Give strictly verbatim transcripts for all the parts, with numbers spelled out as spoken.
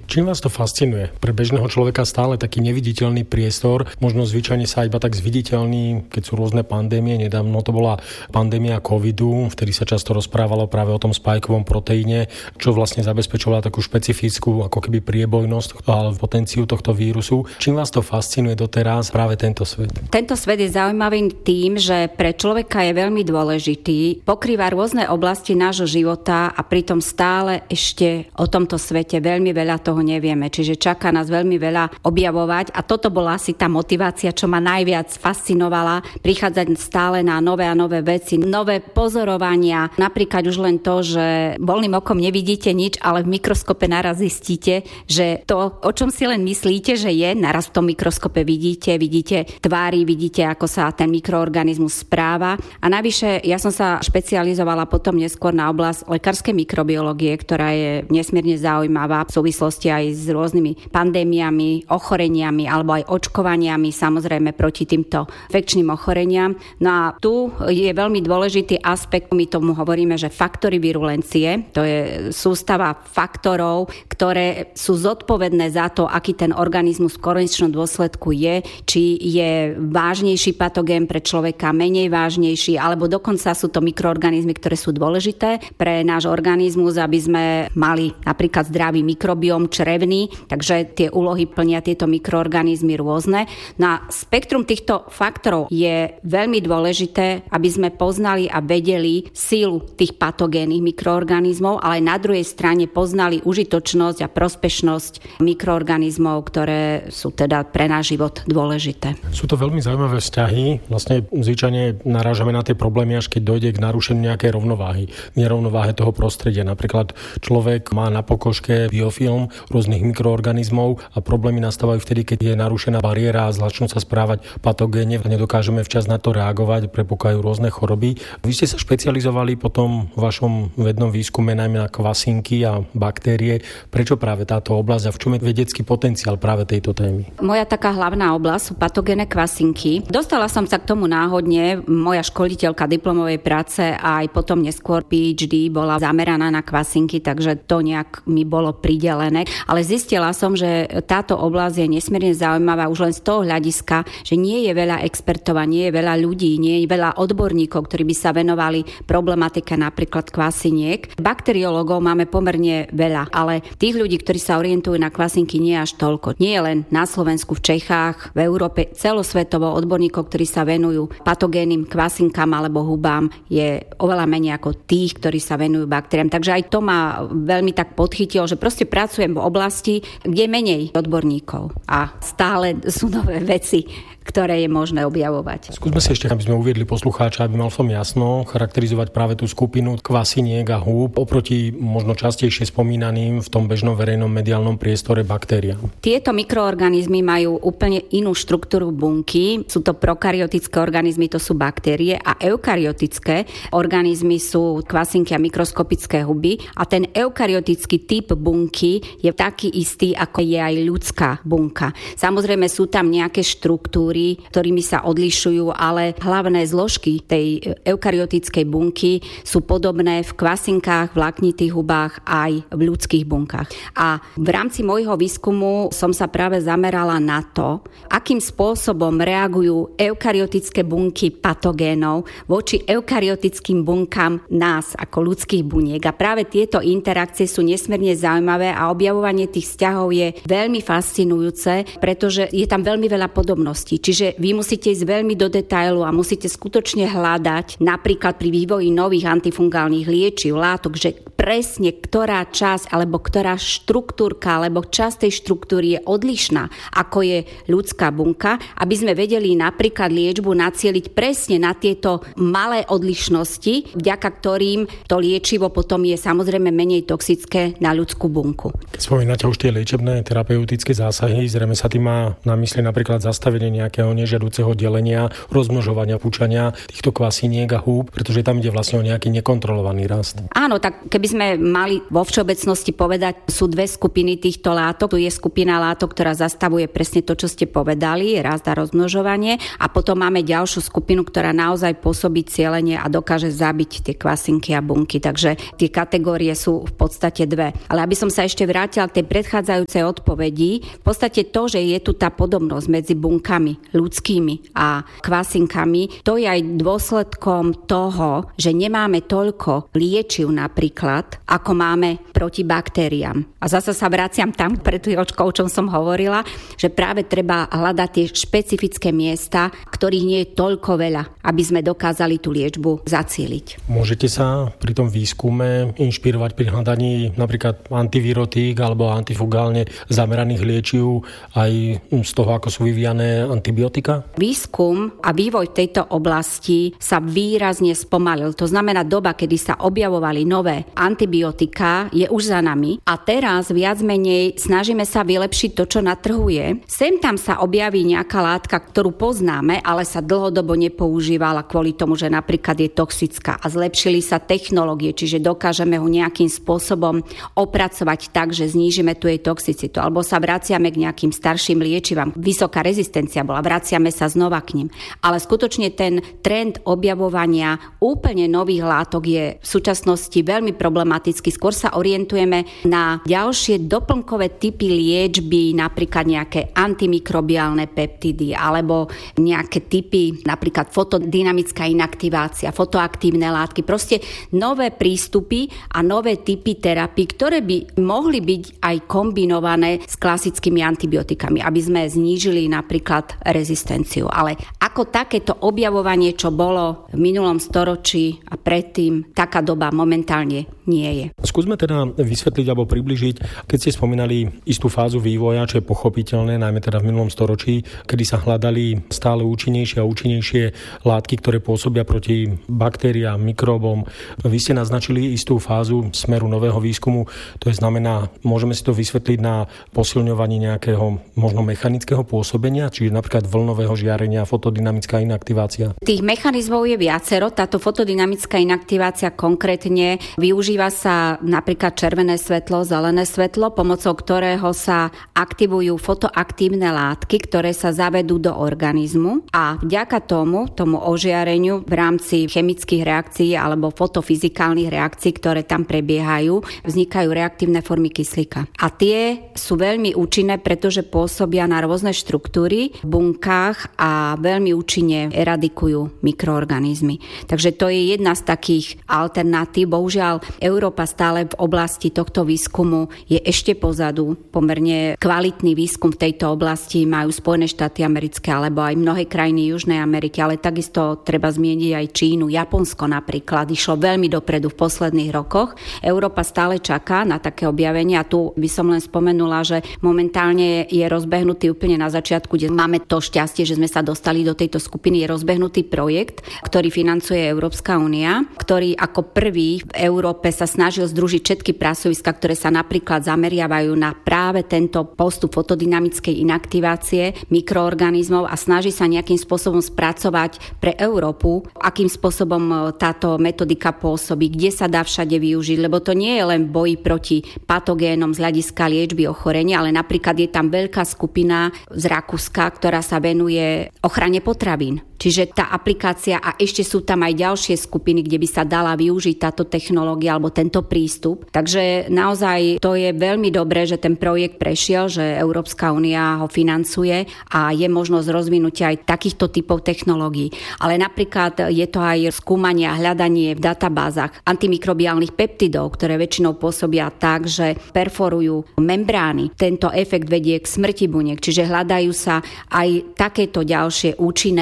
Čím vás to fascinuje? Pre bežného človeka stále taký neviditeľný priestor, možno zvyčajne sa iba tak zviditeľný, keď sú rôzne pandémie. Nedávno to bola pandémia covidu, vtedy sa často rozprávalo práve o tom spajkovom proteíne, čo vlastne zabezpečovala takú špecifickú ako keby priebojnosť alebo potenciu tohto vírusu. Čím vás to fascinuje doteraz práve tento svet? Tento svet je zaujímavý tým, že pre človeka je veľmi dôležitý, pokrýva rôzne oblasti nášho života a pritom stále ešte o tomto svete veľmi veľa toho nevieme, čiže čaká nás veľmi veľa objavovať a toto bola asi tá motivácia, čo ma najviac fascinovala, prichádzať stále na nové a nové veci, nové pozorovania, napríklad už len to, že voľným okom nevidíte nič, ale v mikroskope naraz zistíte, že to, o čom si len myslíte, že je, naraz v tom mikroskope vidíte, vidíte tvári, vidíte, ako sa ten mikroorganizmus správa a navyše ja som sa špecializovala potom neskôr na oblasť lekárskej mikrobiológie, ktorá je nesmierne zaujímavá v súvislosti aj s rôznymi pandémiami, ochoreniami alebo aj očkovaniami, samozrejme proti týmto infekčným ochoreniam. No a tu je veľmi dôležitý aspekt, my tomu hovoríme, že faktory virulencie, to je sústava faktorov, ktoré sú zodpovedné za to, aký ten organizmus v konečnom dôsledku je, či je vážnejší patogén pre človeka, menej vážnejší, alebo dokonca sú to mikroorganizmy, ktoré sú dôležité pre náš organizmus, aby sme mali napríklad zdravý mikrobióm črevný, takže tie úlohy plnia tieto mikroorganizmy rôzne. No a spektrum týchto faktorov je veľmi dôležité, aby sme poznali a vedeli sílu tých patogénnych mikroorganizmov, ale na druhej strane poznali užitočnosť a prospešnosť mikroorganizmov, ktoré sú teda pre náš život dôležité. Sú to veľmi zaujímavé vzťahy. Vlastne zvyčajne narážame na tie problémy, až keď dojde k narušeniu nejakej rovnováhy, nerovnováhe toho prostredia. Napríklad človek má na pokožke biofilm rôznych mikroorganizmov a problémy nastávajú vtedy, keď je narušená bariéra a začnú sa správať patogénne a nedokážeme včas na to reagovať, prepúkajú rôzne choroby. Vy ste sa špecializovali potom v vašom vednom výskume najmä na kvasinky a baktérie. Prečo práve táto oblasť a v čom je vedecký potenciál práve tejto témy? Moja taká hlavná oblasť sú patogénne kvasinky. Dostala som sa k tomu náhodne. Moja školiteľka diplomovej práce a aj potom neskôr pé há dé bola zameraná na kvasinky, takže to nejak mi bolo pridelené. Ale zistila som, že táto oblasť je nesmierne zaujímavá už len z toho hľadiska, že nie je veľa expertov a nie je veľa ľudí, nie je veľa odborníkov, ktorí by sa venovali problematike napríklad kvasiniek. Bakteriológov máme pomerne veľa, ale tých ľudí, ktorí sa orientujú na kvasinky, nie až toľko. Nie len na Slovensku, v Čechách, v Európe, celosvetovo odborníkov, ktorí sa venujú patogénnym kvasinkám alebo hubám, je oveľa menej ako tých, ktorí sa venujú baktériám. Takže aj to ma veľmi tak podchytilo, že proste pracujem v oblasti, kde je menej odborníkov a stále sú nové veci, ktoré je možné objavovať. Skúsme si ešte, aby sme uviedli poslucháča, aby mal v tom jasno, charakterizovať práve tú skupinu kvasiniek a húb oproti možno častejšie spomínaným v tom bežnom verejnom mediálnom priestore baktériám. Tieto mikroorganizmy majú úplne inú štruktúru bunky. Sú to prokaryotické organizmy, to sú baktérie, a eukaryotické organizmy sú kvasinky a mikroskopické huby. A ten eukaryotický typ bunky je taký istý, ako je aj ľudská bunka. Samozrejme sú tam nejaké štruktúry, ktorými sa odlišujú, ale hlavné zložky tej eukaryotickej bunky sú podobné v kvasinkách, vláknitých hubách aj v ľudských bunkách. A v rámci môjho výskumu som sa práve zamerala na to, akým spôsobom reagujú eukaryotické bunky patogénov voči eukaryotickým bunkám nás ako ľudských buniek. A práve tieto interakcie sú nesmierne zaujímavé a objavovanie tých vzťahov je veľmi fascinujúce, pretože je tam veľmi veľa podobností. Čiže vy musíte ísť veľmi do detailu a musíte skutočne hľadať napríklad pri vývoji nových antifungálnych liečiv, látok, že presne ktorá časť alebo ktorá štruktúrka alebo časť tej štruktúry je odlišná, ako je ľudská bunka, aby sme vedeli napríklad liečbu nacieliť presne na tieto malé odlišnosti, vďaka ktorým to liečivo potom je samozrejme menej toxické na ľudskú bunku. Keď spomínate už tie liečebné terapeutické zásahy, zrejme sa tým má na mysli napríklad zastavenie nejakých nejakého nežiaduceho delenia, rozmnožovania, púčania týchto kvasiniek a húb, pretože tam ide vlastne o nejaký nekontrolovaný rast. Áno, tak keby sme mali vo všeobecnosti povedať, sú dve skupiny týchto látok. Tu je skupina látok, ktorá zastavuje presne to, čo ste povedali, rast a rozmnožovanie, a potom máme ďalšiu skupinu, ktorá naozaj pôsobí cielenie a dokáže zabiť tie kvasinky a bunky. Takže tie kategórie sú v podstate dve. Ale aby som sa ešte vrátila k tej predchádzajúcej odpovedi, v podstate to, že je tu tá podobnosť medzi bunkami ľudskými a kvasinkami, to je aj dôsledkom toho, že nemáme toľko liečiv napríklad, ako máme proti baktériám. A zasa sa vraciam tam pred chvíľočkou, o čom som hovorila, že práve treba hľadať tie špecifické miesta, ktorých nie je toľko veľa, aby sme dokázali tú liečbu zacieliť. Môžete sa pri tom výskume inšpirovať pri hľadaní napríklad antivirotík alebo antifugálne zameraných liečiv aj z toho, ako sú vyvíjané antibiotika? Výskum a vývoj v tejto oblasti sa výrazne spomalil. To znamená, doba, kedy sa objavovali nové antibiotika, je už za nami a teraz viac menej snažíme sa vylepšiť to, čo na trhu je. Sem tam sa objaví nejaká látka, ktorú poznáme, ale sa dlhodobo nepoužívala kvôli tomu, že napríklad je toxická, a zlepšili sa technológie, čiže dokážeme ho nejakým spôsobom opracovať tak, že znížime tu jej toxicitu, alebo sa vraciame k nejakým starším liečivám. Vysoká rezistencia bola, vraciame sa znova k ním. Ale skutočne ten trend objavovania úplne nových látok je v súčasnosti veľmi problematický. Skôr sa orientujeme na ďalšie doplnkové typy liečby, napríklad nejaké antimikrobiálne peptidy alebo nejaké typy, napríklad fotodynamická inaktivácia, fotoaktívne látky, proste nové prístupy a nové typy terapii, ktoré by mohli byť aj kombinované s klasickými antibiotikami, aby sme znížili napríklad rezistenciu. Ale ako takéto objavovanie, čo bolo v minulom storočí a predtým, taká doba momentálne nie je. Skúsme teda vysvetliť alebo približiť, keď ste spomínali istú fázu vývoja, čo je pochopiteľné, najmä teda v minulom storočí, kedy sa hľadali stále účinnejšie a účinnejšie látky, ktoré pôsobia proti baktériám, mikróbom. Vy ste naznačili istú fázu smeru nového výskumu, to je znamená, môžeme si to vysvetliť na posilňovaní nejakého možno mechanického pôsobenia, čiže napríklad vlnového žiarenia, fotodynamická inaktivácia. Tých mechanizmov je viacero. Táto fotodynamická inaktivácia konkrétne využíva sa napríklad červené svetlo, zelené svetlo, pomocou ktorého sa aktivujú fotoaktívne látky, ktoré sa zavedú do organizmu, a vďaka tomu, tomu ožiareniu v rámci chemických reakcií alebo fotofyzikálnych reakcií, ktoré tam prebiehajú, vznikajú reaktívne formy kyslíka. A tie sú veľmi účinné, pretože pôsobia na rôzne štruktúry v bunkách a veľmi účinne eradikujú mikroorganizmy. Takže to je jedna z takých alternatív. Bohužiaľ, Európa stále v oblasti tohto výskumu je ešte pozadu. Pomerne kvalitný výskum v tejto oblasti majú Spojené štáty americké alebo aj mnohé krajiny Južnej Ameriky, ale takisto treba zmieniť aj Čínu, Japonsko napríklad. Išlo veľmi dopredu v posledných rokoch. Európa stále čaká na také objavenie a tu by som len spomenula, že momentálne je rozbehnutý úplne na začiatku, kde máme to šťastie, že sme sa dostali do tejto skupiny, je rozbehnutý projekt, ktorý financuje Európska únia, ktorý ako prvý v Európe sa snažil združiť všetky prasoviska, ktoré sa napríklad zameriavajú na práve tento postup fotodynamickej inaktivácie mikroorganizmov a snaží sa nejakým spôsobom spracovať pre Európu, akým spôsobom táto metodika pôsobí, kde sa dá všade využiť, lebo to nie je len boj proti patogénom z hľadiska liečby ochorenia, ale napríklad je tam veľká skupina z Rakúska, ktorá sa venuje ochrane potravín. Čiže tá aplikácia a ešte sú tam aj ďalšie skupiny, kde by sa dala využiť táto technológia alebo tento prístup. Takže naozaj to je veľmi dobré, že ten projekt prešiel, že Európska únia ho financuje a je možnosť rozvinutia aj takýchto typov technológií. Ale napríklad je to aj skúmanie a hľadanie v databázach antimikrobiálnych peptidov, ktoré väčšinou pôsobia tak, že perforujú membrány. Tento efekt vedie k smrti buniek, čiže hľadajú sa aj takéto ďalšie účinné molekuly,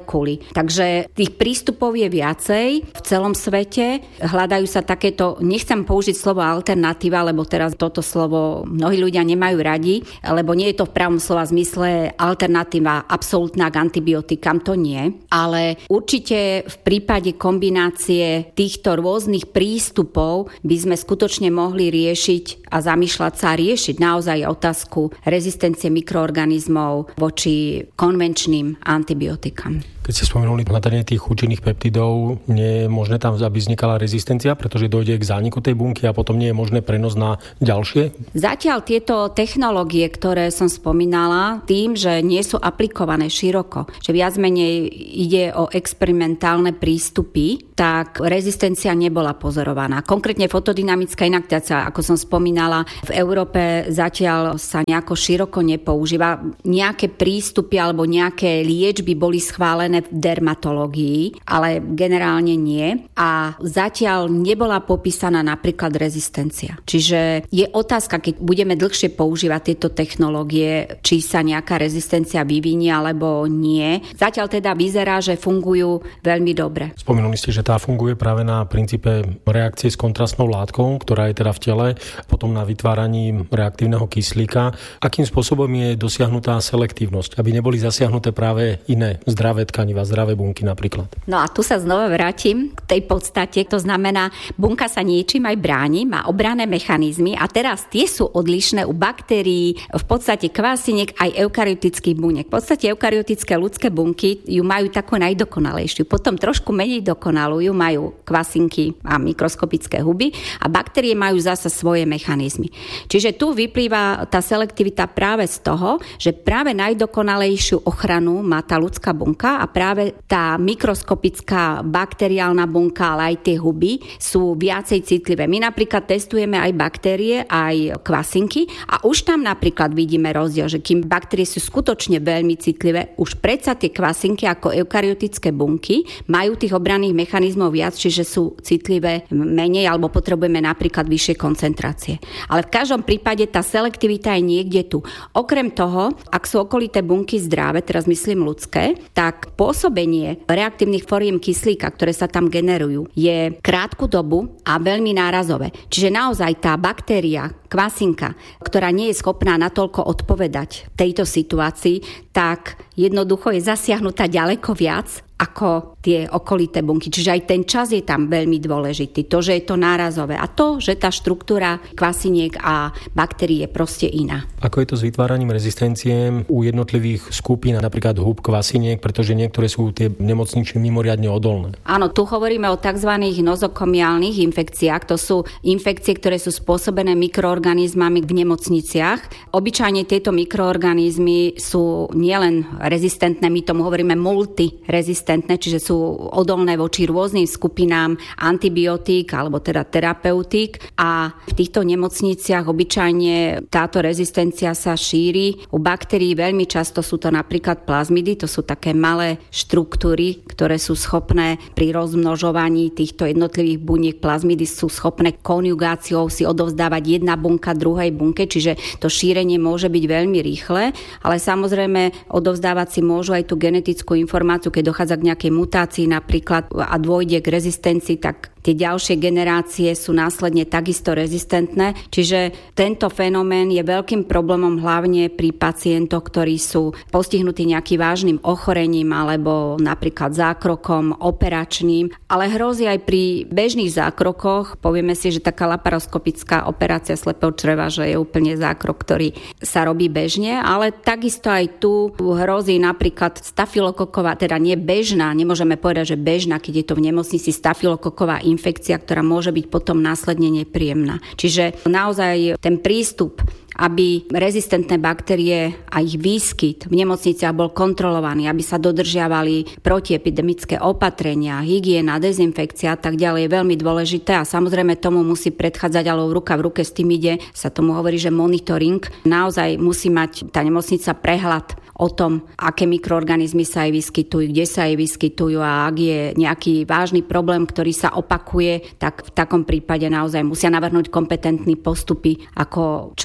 molekuly. Takže tých prístupov je viacej v celom svete. Hľadajú sa takéto, nechcem použiť slovo alternatíva, lebo teraz toto slovo mnohí ľudia nemajú radi, lebo nie je to v pravom slova zmysle alternatíva absolútna k antibiotikám, to nie. Ale určite v prípade kombinácie týchto rôznych prístupov by sme skutočne mohli riešiť a zamýšľať sa a riešiť naozaj otázku rezistencie mikroorganizmov voči konvenčným antibiotikám. Keď ste spomenuli hľadanie tých účinných peptidov, nie je možné tam, aby vznikala rezistencia, pretože dojde k zániku tej bunky a potom nie je možné prenos na ďalšie? Zatiaľ tieto technológie, ktoré som spomínala, tým, že nie sú aplikované široko, že viac menej ide o experimentálne prístupy, tak rezistencia nebola pozorovaná. Konkrétne fotodynamická inaktivácia, ako som spomínala, v Európe zatiaľ sa nejako široko nepoužíva. Nejaké prístupy alebo nejaké liečby boli schválené v dermatológii, ale generálne nie. A zatiaľ nebola popísaná napríklad rezistencia. Čiže je otázka, keď budeme dlhšie používať tieto technológie, či sa nejaká rezistencia vyvinie alebo nie. Zatiaľ teda vyzerá, že fungujú veľmi dobre. Spomenuli ste, že tá funguje práve na princípe reakcie s kontrastnou látkou, ktorá je teda v tele, potom na vytváraní reaktívneho kyslíka. Akým spôsobom je dosiahnutá selektívnosť, aby neboli zasiahnuté práve iné zdravé tkaniva, zdravé bunky napríklad? No a tu sa znova vrátim k tej podstate, to znamená, bunka sa niečím aj bráni, má obranné mechanizmy a teraz tie sú odlišné u baktérií, v podstate kvásiniek aj eukaryotických buniek. V podstate eukaryotické ľudské bunky ju majú takú najdokonalejšiu, potom trošku menej dokonalú ju majú kvasinky a mikroskopické huby a baktérie majú zasa svoje mechanizmy. Čiže tu vyplýva tá selektivita práve z toho, že práve najdokonalejšiu ochranu má tá ľudská bunka a práve tá mikroskopická bakteriálna bunka, ale aj tie huby sú viacej citlivé. My napríklad testujeme aj baktérie, aj kvasinky a už tam napríklad vidíme rozdiel, že kým baktérie sú skutočne veľmi citlivé, už predsa tie kvasinky ako eukaryotické bunky majú tých obranných mechanizmov viac, čiže sú citlivé menej alebo potrebujeme napríklad vyššie koncentrácie. Ale v každom prípade tá selektivita je niekde tu. Okrem toho, ak sú okolité bunky zdravé, teraz myslím ľudské, tak pôsobenie reaktívnych foriem kyslíka, ktoré sa tam generujú, je krátku dobu a veľmi nárazové. Čiže naozaj tá baktéria, kvasinka, ktorá nie je schopná natoľko odpovedať tejto situácii, tak jednoducho je zasiahnutá ďaleko viac ako tie okolité bunky. Čiže aj ten čas je tam veľmi dôležitý. To, že je to nárazové a to, že tá štruktúra kvasiniek a baktérií je proste iná. Ako je to s vytváraním rezistencie u jednotlivých skupín, napríklad húb, kvasiniek, pretože niektoré sú tie nemocničné mimoriadne odolné? Áno, tu hovoríme o tzv. Nozokomiálnych infekciách. To sú infekcie, ktoré sú spôsobené mikroorganizmami v nemocniciach. Obyčajne tieto mikroorganizmy sú nielen rezistentné, my tomu hovoríme multirezistentné, čiže sú odolné voči rôznym skupinám antibiotík alebo teda terapeutík a v týchto nemocniciach obyčajne táto rezistencia sa šíri. U baktérií veľmi často sú to napríklad plazmidy, to sú také malé štruktúry, ktoré sú schopné pri rozmnožovaní týchto jednotlivých buniek plazmidy sú schopné konjugáciou si odovzdávať jedna bunka druhej bunke, čiže to šírenie môže byť veľmi rýchle, ale samozrejme odovzdávať si môžu aj tú genetickú informáciu, keď dochádza k nejakej mutácii napríklad a dôjde k rezistencii, tak tie ďalšie generácie sú následne takisto rezistentné. Čiže tento fenomén je veľkým problémom hlavne pri pacientoch, ktorí sú postihnutí nejakým vážnym ochorením alebo napríklad zákrokom operačným, ale hrozí aj pri bežných zákrokoch. Povieme si, že taká laparoskopická operácia slepého čreva, že je úplne zákrok, ktorý sa robí bežne, ale takisto aj tu hrozí napríklad stafilokoková, teda nie bežná, nemôžeme povedať, že bežná, keď je to v nemocnici stafilokoková infekcia, ktorá môže byť potom následne nepríjemná. Čiže naozaj ten prístup, aby rezistentné baktérie a ich výskyt v nemocniciach bol kontrolovaný, aby sa dodržiavali protiepidemické opatrenia, hygiena, dezinfekcia a tak ďalej, je veľmi dôležité a samozrejme tomu musí predchádzať, ale ruka v ruke s tým ide, sa tomu hovorí, že monitoring. Naozaj musí mať tá nemocnica prehľad o tom, aké mikroorganizmy sa aj vyskytujú, kde sa aj vyskytujú a ak je nejaký vážny problém, ktorý sa opakuje, tak v takom prípade naozaj musia navrhnúť kompetentní postupy, ako čo najlepšie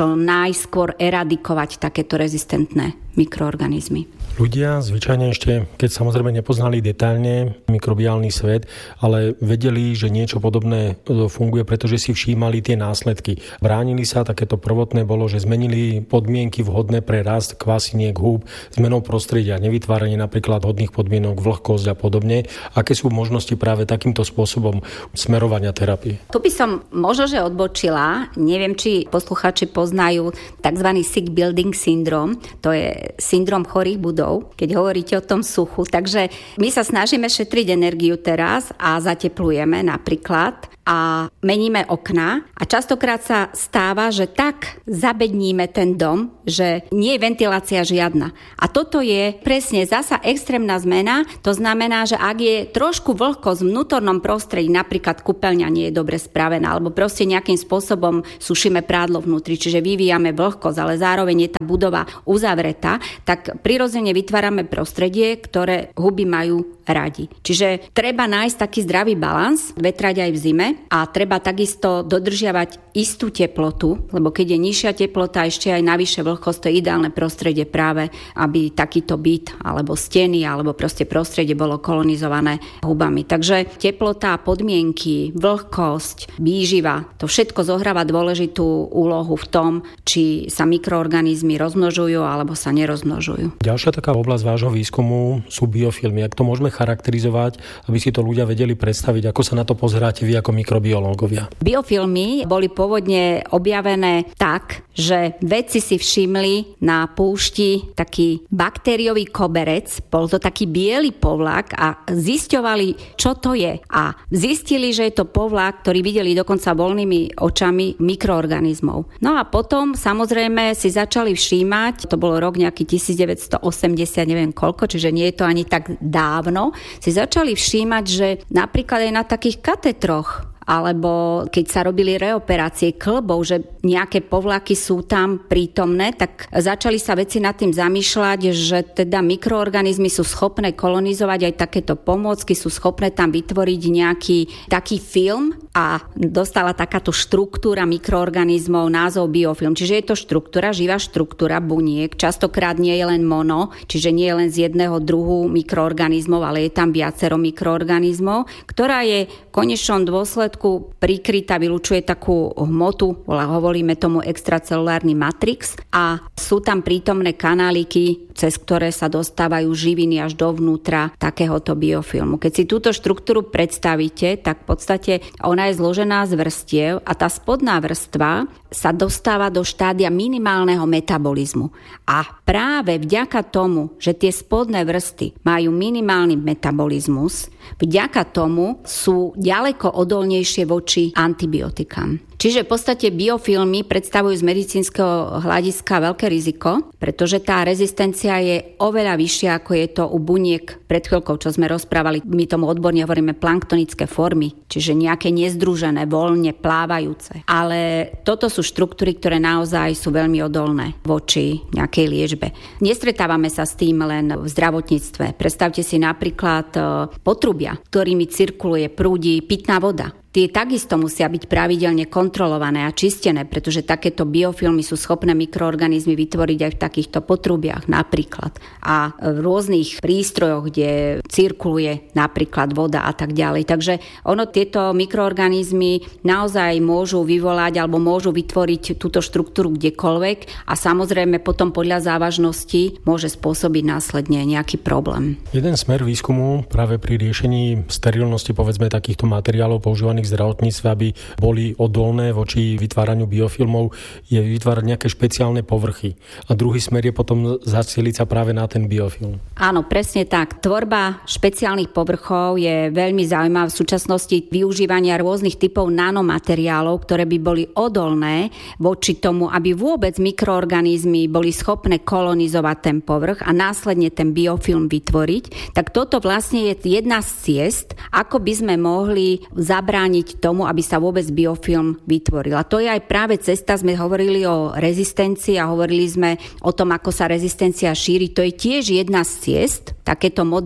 najskôr eradikovať takéto rezistentné mikroorganizmy. Ľudia zvyčajne ešte, keď samozrejme nepoznali detailne mikrobiálny svet, ale vedeli, že niečo podobné funguje, pretože si všímali tie následky. Bránili sa, takéto prvotné bolo, že zmenili podmienky vhodné pre rast kvasiniek húb, zmenou prostredia, nevytváranie napríklad hodných podmienok, vlhkosť a podobne. Aké sú možnosti práve takýmto spôsobom smerovania terapie? Tu by som možno, že odbočila. Neviem, či poslucháči poznajú tzv. Sick building syndrome. To je syndrom chorých budov, keď hovoríte o tom suchu. Takže my sa snažíme šetriť energiu teraz a zateplujeme napríklad a meníme okná a častokrát sa stáva, že tak zabedníme ten dom, že nie je ventilácia žiadna. A toto je presne zasa extrémna zmena, to znamená, že ak je trošku vlhkosť v vnútornom prostredí, napríklad kúpeľňa nie je dobre spravená, alebo proste nejakým spôsobom sušíme prádlo vnútri, čiže vyvíjame vlhkosť, ale zároveň je tá budova uzavretá, tak prirodzene vytvárame prostredie, ktoré huby majú radi. Čiže treba nájsť taký zdravý balans, vetrať aj v zime a treba takisto dodržiavať istú teplotu, lebo keď je nižšia teplota, ešte aj navyše vlhkosť, to je ideálne prostredie práve, aby takýto byt alebo steny alebo proste prostredie bolo kolonizované hubami. Takže teplota, podmienky, vlhkosť, výživa, to všetko zohráva dôležitú úlohu v tom, či sa mikroorganizmy rozmnožujú alebo sa nerozmnožujú. Ďalšia taká oblasť vášho výskumu sú biofilmy. Ak to môžeme charakterizovať, aby si to ľudia vedeli predstaviť, ako sa na to pozeráte vy ako mikrobiológovia? Biofilmy boli pôvodne objavené tak, že vedci si všimli na púšti taký baktériový koberec, bol to taký biely povlak a zisťovali, čo to je. A zistili, že je to povlak, ktorý videli dokonca voľnými očami mikroorganizmov. No a potom samozrejme si začali všímať, to bolo rok nejaký devätnásťstoosemdesiat, neviem koľko, čiže nie je to ani tak dávno, si začali všímať, že napríklad aj na takých katetroch alebo keď sa robili reoperácie kĺbov, že nejaké povlaky sú tam prítomné, tak začali sa vedci nad tým zamýšľať, že teda mikroorganizmy sú schopné kolonizovať aj takéto pomôcky, sú schopné tam vytvoriť nejaký taký film a dostala takáto štruktúra mikroorganizmov názov biofilm. Čiže je to štruktúra, živá štruktúra buniek, častokrát nie je len mono, čiže nie je len z jedného druhu mikroorganizmov, ale je tam viacero mikroorganizmov, ktorá je v konečnom dôsledku prikrytá, vylučuje takú hmotu, hovoríme tomu extracelulárny matrix a sú tam prítomné kanáliky, cez ktoré sa dostávajú živiny až dovnútra takéhoto biofilmu. Keď si túto štruktúru predstavíte, tak v podstate ona je zložená z vrstiev a tá spodná vrstva sa dostáva do štádia minimálneho metabolizmu. A práve vďaka tomu, že tie spodné vrsty majú minimálny metabolizmus, vďaka tomu sú ďaleko odolnejšie voči antibiotikám. Čiže v podstate biofilmy predstavujú z medicínskeho hľadiska veľké riziko, pretože tá rezistencia je oveľa vyššia, ako je to u buniek pred chvíľkou, čo sme rozprávali. My tomu odborne hovoríme planktonické formy, čiže nejaké nezdružené, voľne plávajúce. Ale toto sú štruktúry, ktoré naozaj sú veľmi odolné voči nejakej liečbe. Nestretávame sa s tým len v zdravotníctve. Predstavte si napríklad potrubia, ktorými cirkuluje, prúdi pitná voda. Tie takisto musia byť pravidelne kontrolované a čistené, pretože takéto biofilmy sú schopné mikroorganizmy vytvoriť aj v takýchto potrubiach napríklad. A v rôznych prístrojoch, kde cirkuluje napríklad voda a tak ďalej. Takže ono tieto mikroorganizmy naozaj môžu vyvolať alebo môžu vytvoriť túto štruktúru kdekoľvek a samozrejme potom podľa závažnosti môže spôsobiť následne nejaký problém. Jeden smer výskumu práve pri riešení sterilnosti povedzme takýchto materiálov používaných v zdravotníctve, aby boli odolné voči vytváraniu biofilmov, je vytvárať nejaké špeciálne povrchy. A druhý smer je potom zacieliť sa práve na ten biofilm. Áno, presne tak. Tvorba špeciálnych povrchov je veľmi zaujímavá v súčasnosti využívania rôznych typov nanomateriálov, ktoré by boli odolné voči tomu, aby vôbec mikroorganizmy boli schopné kolonizovať ten povrch a následne ten biofilm vytvoriť. Tak toto vlastne je jedna z ciest, ako by sme mohli zabrániť tomu, aby sa vôbec biofilm vytvoril. A to je aj práve cesta, sme hovorili o rezistencii a hovorili sme o tom, ako sa rezistencia šíri. To je tiež jedna z ciest, takéto moderné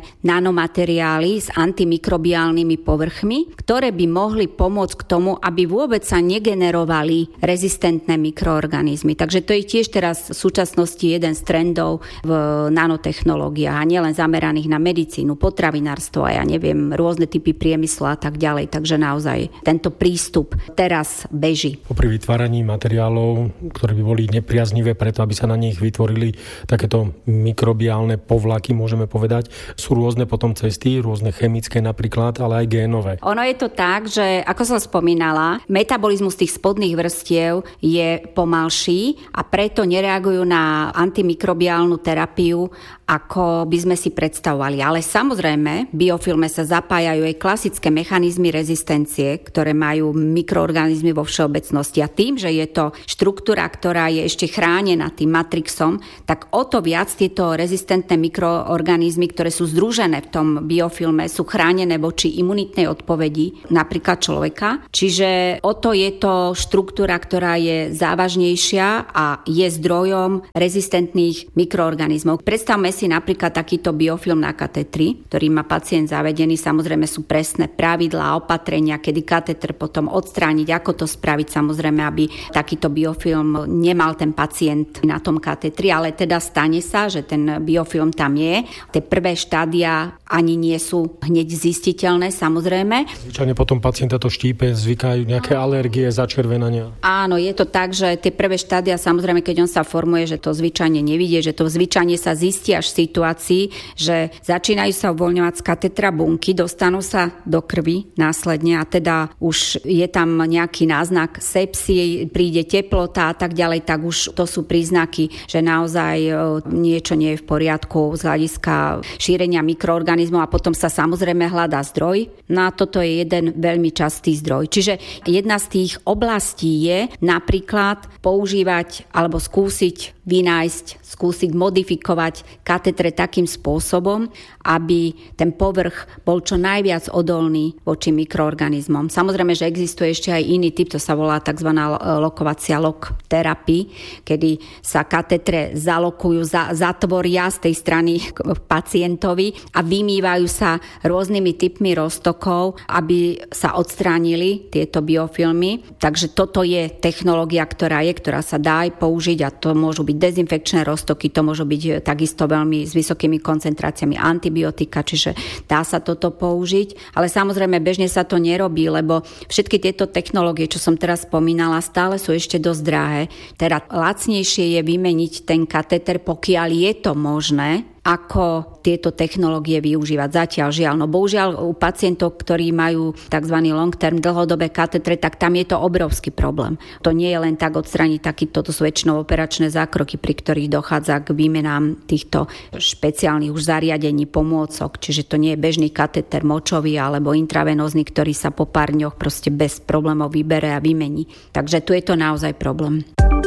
nanomateriály s antimikrobiálnymi povrchmi, ktoré by mohli pomôcť k tomu, aby vôbec sa negenerovali rezistentné mikroorganizmy. Takže to je tiež teraz v súčasnosti jeden z trendov v nanotechnológiách a nielen zameraných na medicínu, potravinárstvo a ja neviem, rôzne typy priemyslu a tak ďalej. Takže naozaj tento prístup teraz beží. Popri vytváraní materiálov, ktoré by boli nepriaznivé preto, aby sa na nich vytvorili takéto mikrobiálne povlaky, môžeme povedať, sú rôzne potom cesty, rôzne chemické napríklad, ale aj génové. Ono je to tak, že ako som spomínala, metabolizmus tých spodných vrstiev je pomalší a preto nereagujú na antimikrobiálnu terapiu, ako by sme si predstavovali. Ale samozrejme, v biofilme sa zapájajú aj klasické mechanizmy rezistencie, ktoré majú mikroorganizmy vo všeobecnosti. A tým, že je to štruktúra, ktorá je ešte chránená tým matrixom, tak o to viac tieto rezistentné mikroorganizmy, ktoré sú združené v tom biofilme, sú chránené voči imunitnej odpovedi, napríklad človeka. Čiže o to je to štruktúra, ktorá je závažnejšia a je zdrojom rezistentných mikroorganizmov. Predstavme si napríklad takýto biofilm na katetri, ktorý má pacient zavedený. Samozrejme sú presné pravidlá, opatrenia, kedy kateter potom odstrániť, ako to spraviť, samozrejme, aby takýto biofilm nemal ten pacient na tom katetri, ale teda stane sa, že ten biofilm tam je. Tie prvé štádia ani nie sú hneď zistiteľné, samozrejme. Zvyčajne potom pacienta to štípe, zvykajú nejaké alergie, začervenania. Áno, je to tak, že tie prvé štádia, samozrejme, keď on sa formuje, že to zvyčajne nevidie, že to zvyčajne sa zistí až v situácii, že začínajú sa uvoľňovať z katetra bunky, dostanú sa do krvi následne a teda už je tam nejaký náznak sepsie, príde teplota a tak ďalej, tak už to sú príznaky, že naozaj niečo nie je v poriadku z hľadiska šírenia mikroorganizmov a potom sa samozrejme hľadá zdroj. No a toto je jeden veľmi častý zdroj. Čiže jedna z tých oblastí je napríklad používať alebo skúsiť vynájsť, skúsiť modifikovať katetre takým spôsobom, aby ten povrch bol čo najviac odolný voči mikroorganizmom. Samozrejme, že existuje ešte aj iný typ, to sa volá tzv. Lokovacia lock therapy, kedy sa katetre zalokujú, za, zatvoria z tej strany pacientovi a vymývajú sa rôznymi typmi roztokov, aby sa odstránili tieto biofilmy. Takže toto je technológia, ktorá je, ktorá sa dá aj použiť a to môžu byť dezinfekčné roztoky, to môžu byť takisto veľmi s vysokými koncentráciami antibiotika, čiže dá sa toto použiť, ale samozrejme bežne sa to nerobí, lebo všetky tieto technológie, čo som teraz spomínala, stále sú ešte dosť drahé. Teda lacnejšie je vymeniť ten kateter, pokiaľ je to možné, ako tieto technológie využívať. Zatiaľ žiaľ. No bohužiaľ u pacientov, ktorí majú tzv. Long term, dlhodobé katetre, tak tam je to obrovský problém. To nie je len tak odstrániť takýto, to sú väčšinou operačné zákroky, pri ktorých dochádza k výmenám týchto špeciálnych už zariadení, pomôcok, čiže to nie je bežný kateter močový alebo intravenózny, ktorý sa po pár dňoch proste bez problémov vybere a vymení. Takže tu je to naozaj problém.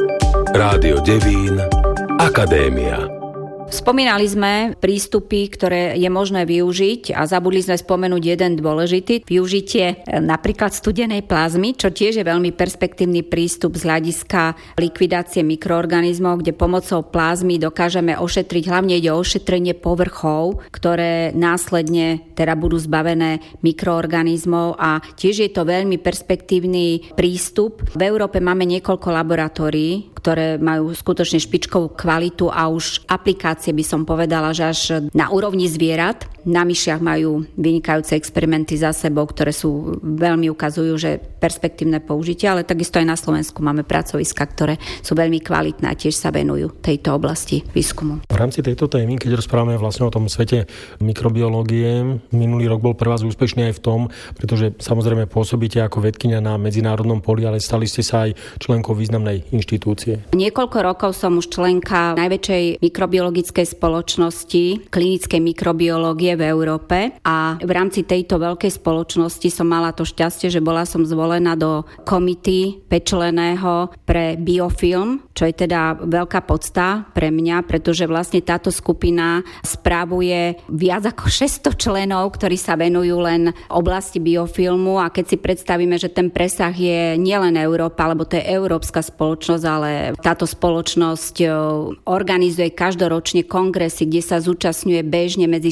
Rádio Devín, Akadémia. Spomínali sme prístupy, ktoré je možné využiť a zabudli sme spomenúť jeden dôležitý. Využitie napríklad studenej plazmy, čo tiež je veľmi perspektívny prístup z hľadiska likvidácie mikroorganizmov, kde pomocou plazmy dokážeme ošetriť, hlavne ide o ošetrenie povrchov, ktoré následne teda budú zbavené mikroorganizmov a tiež je to veľmi perspektívny prístup. V Európe máme niekoľko laboratórií, ktoré majú skutočne špičkovú kvalitu a už aplikácie by som povedala, že až na úrovni zvierat. Na myšiach majú vynikajúce experimenty za sebou, ktoré sú veľmi ukazujú, že perspektívne použitie, ale takisto aj na Slovensku máme pracoviska, ktoré sú veľmi kvalitné a tiež sa venujú tejto oblasti výskumu. V rámci tejto témy, keď rozprávame vlastne o tom svete mikrobiológie, minulý rok bol pre vás úspešný aj v tom, pretože samozrejme pôsobíte ako vedkyňa na medzinárodnom poli, ale stali ste sa aj členkou významnej inštitúcie. Niekoľko rokov som už členka najväčšej mikrobiologickej spoločnosti klinickej mikrobiológie v Európe a v rámci tejto veľkej spoločnosti som mala to šťastie, že bola som zvolená do komity päťčlenného pre biofilm, čo je teda veľká podsta pre mňa, pretože vlastne táto skupina správuje viac ako šesťsto členov, ktorí sa venujú len oblasti biofilmu a keď si predstavíme, že ten presah je nielen Európa, lebo to je európska spoločnosť, ale táto spoločnosť organizuje každoročne kongresy, kde sa zúčastňuje bežne medzi štrnásť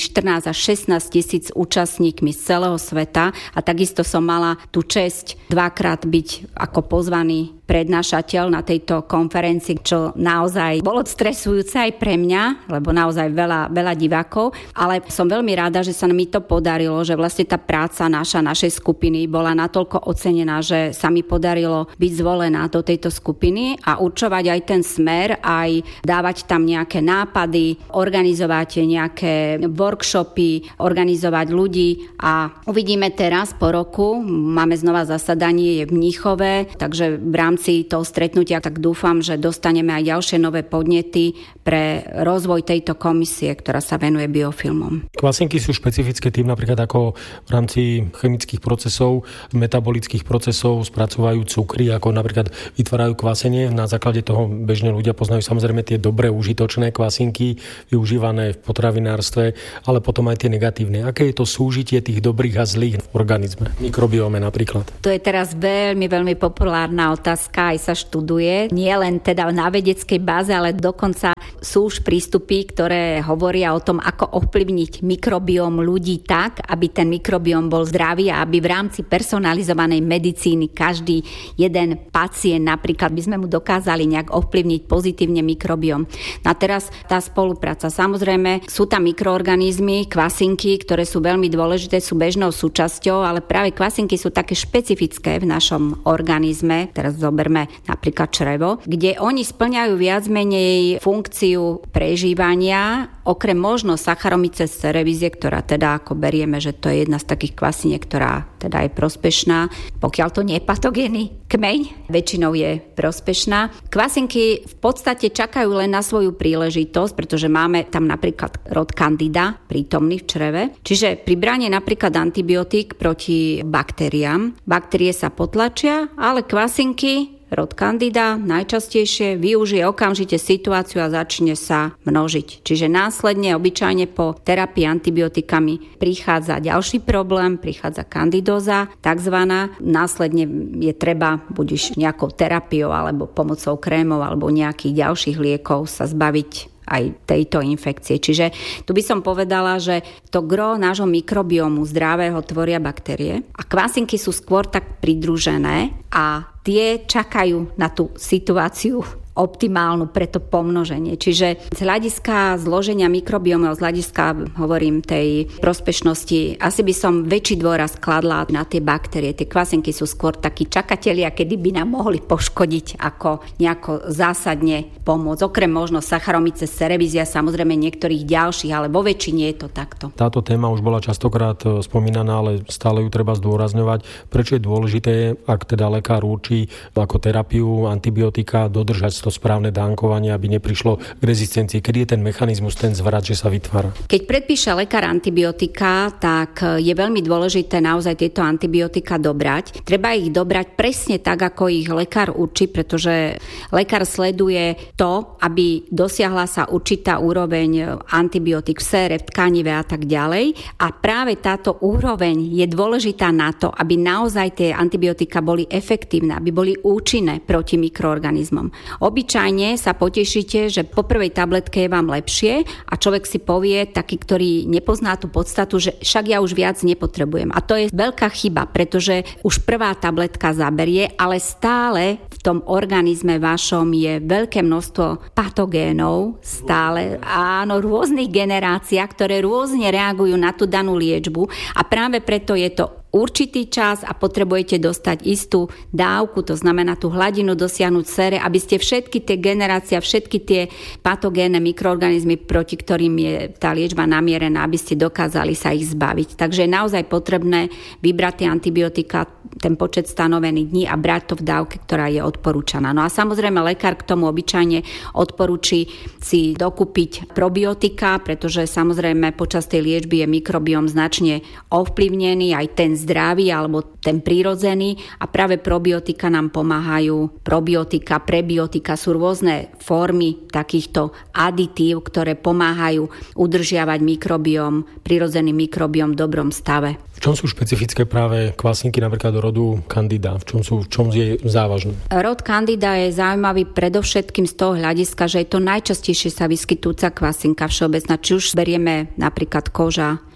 sa šestnásť tisíc účastníkmi z celého sveta a takisto som mala tú česť dvakrát byť ako pozvaný prednášateľ na tejto konferencii, čo naozaj bolo stresujúce aj pre mňa, lebo naozaj veľa, veľa divákov, ale som veľmi rada, že sa mi to podarilo, že vlastne tá práca naša, našej skupiny bola natoľko ocenená, že sa mi podarilo byť zvolená do tejto skupiny a určovať aj ten smer, aj dávať tam nejaké nápady, organizovať nejaké workshopy, organizovať ľudí a uvidíme teraz po roku, máme znova zasadanie v Mníchove, takže v rámci toho stretnutia, tak dúfam, že dostaneme aj ďalšie nové podnety pre rozvoj tejto komisie, ktorá sa venuje biofilmom. Kvasinky sú špecifické tým, napríklad ako v rámci chemických procesov, metabolických procesov spracovajú cukry, ako napríklad vytvárajú kvasenie. Na základe toho bežne ľudia poznajú samozrejme tie dobré, užitočné kvasinky, využívané v potravinárstve, ale potom aj tie negatívne. Aké je to súžitie tých dobrých a zlých v organizme, mikrobióme napríklad? To je teraz veľmi, veľmi populárna otázka. Aj sa študuje, nie len teda na vedeckej báze, ale dokonca sú už prístupy, ktoré hovoria o tom, ako ovplyvniť mikrobióm ľudí tak, aby ten mikrobióm bol zdravý a aby v rámci personalizovanej medicíny každý jeden pacient napríklad by sme mu dokázali nejak ovplyvniť pozitívne mikrobióm. A teraz tá spolupráca. Samozrejme sú tam mikroorganizmy, kvasinky, ktoré sú veľmi dôležité, sú bežnou súčasťou, ale práve kvasinky sú také špecifické v našom organizme. Teraz zoberme napríklad črevo, kde oni spĺňajú viac menej funkciu prežívania, okrem možno Saccharomyces cerevisiae, ktorá teda ako berieme, že to je jedna z takých kvasiniek, ktorá teda je prospešná, pokiaľ to nie je patogénny kmeň, väčšinou je prospešná. Kvasinky v podstate čakajú len na svoju príležitosť, pretože máme tam napríklad rod Candida prítomný v čreve. Čiže pri brane napríklad antibiotík proti baktériám, baktérie sa potlačia, ale kvasinky rod Candida najčastejšie využije okamžite situáciu a začne sa množiť. Čiže následne, obyčajne po terapii antibiotikami prichádza ďalší problém, prichádza kandidóza, takzvaná. Následne je treba buď nejakou terapiou alebo pomocou krémov alebo nejakých ďalších liekov sa zbaviť aj tejto infekcie. Čiže tu by som povedala, že to gro nášho mikrobiomu zdravého tvoria baktérie a kvasinky sú skôr tak pridružené a tie čakajú na tú situáciu optimálnu pre to pomnoženie. Čiže z hľadiska zloženia mikrobiomu, z hľadiska, hovorím, tej prospešnosti, asi by som väčší dôraz kladla na tie baktérie. Tie kvasinky sú skôr takí čakatelia, kedy by nám mohli poškodiť, ako nejako zásadne pomôcť. Okrem možno Saccharomyces cerevisiae, samozrejme niektorých ďalších, ale vo väčšine je to takto. Táto téma už bola častokrát spomínaná, ale stále ju treba zdôrazňovať. Prečo je dôležité, ak teda lekár určí ako terapiu antibiotika, dodržať to správne dánkovanie, aby neprišlo k rezistencii? Kedy je ten mechanizmus, ten zvrat, že sa vytvára? Keď predpíše lekár antibiotika, tak je veľmi dôležité naozaj tieto antibiotika dobrať. Treba ich dobrať presne tak, ako ich lekár určí, pretože lekár sleduje to, aby dosiahla sa určitá úroveň antibiotik v sére, v tkanive a tak ďalej. A práve táto úroveň je dôležitá na to, aby naozaj tie antibiotika boli efektívne, aby boli účinné proti mikroorganizmom. Obyčajne sa potešíte, že po prvej tabletke je vám lepšie a človek si povie, taký, ktorý nepozná tú podstatu, že však ja už viac nepotrebujem. A to je veľká chyba, pretože už prvá tabletka zaberie, ale stále v tom organizme vašom je veľké množstvo patogénov, stále, áno, rôznych generáciách, ktoré rôzne reagujú na tú danú liečbu a práve preto je to určitý čas a potrebujete dostať istú dávku, to znamená tú hladinu dosiahnuť v sére, aby ste všetky tie generácie, všetky tie patogénne mikroorganizmy, proti ktorým je tá liečba namierená, aby ste dokázali sa ich zbaviť. Takže je naozaj potrebné vybrať tie antibiotika, ten počet stanovených dní a brať to v dávke, ktorá je odporúčaná. No a samozrejme lekár k tomu obyčajne odporúči si dokúpiť probiotika, pretože samozrejme počas tej liečby je mikrobióm značne ovplyvnený, aj ten zdravý alebo ten prírodzený a práve probiotika nám pomáhajú. Probiotika, prebiotika sú rôzne formy takýchto aditív, ktoré pomáhajú udržiavať mikrobióm, prírodzený mikrobióm v dobrom stave. V čom sú špecifické práve kvasinky napríklad rodu Candida? V čom sú, v čom je závažné? Rod Candida je zaujímavý predovšetkým z toho hľadiska, že je to najčastejšie sa vyskytujúca kvasinka všeobecná. Či už berieme napríklad koža,